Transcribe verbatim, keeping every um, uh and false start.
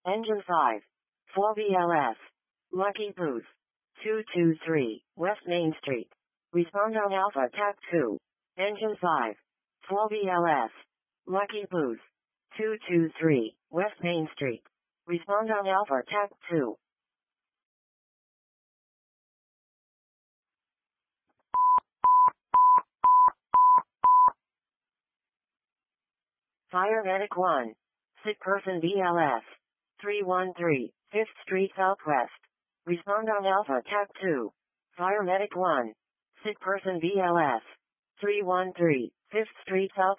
Engine five. four B L S. Lucky Booth. two two three, West Main Street. Respond on Alpha T A C two. Engine five. four B L S. Lucky Booth. two two three, West Main Street. Respond on Alpha T A C two. Fire Medic one. Sick person B L S. three one three, fifth Street Southwest. Respond on Alpha T A C two. Fire Medic one. Sick person B L S. three one three, fifth Street South.